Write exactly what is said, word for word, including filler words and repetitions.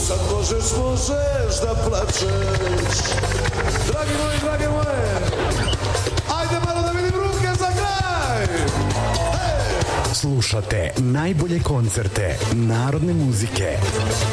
sad možeš, možeš da plačeš. Dragi moji, drage moje, ajde malo da vidim ruke za kraj. Hey! Slušate najbolje koncerte narodne muzike.